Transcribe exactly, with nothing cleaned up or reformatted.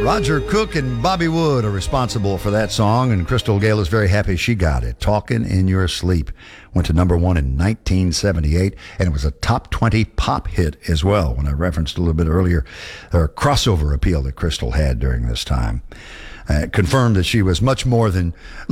Roger Cook and Bobby Wood are responsible for that song, and Crystal Gayle is very happy she got it. Talking in Your Sleep went to number one in nineteen seventy-eight, and it was a top twenty pop hit as well. When I referenced a little bit earlier her crossover appeal that Crystal had during this time, uh, it confirmed that she was much more than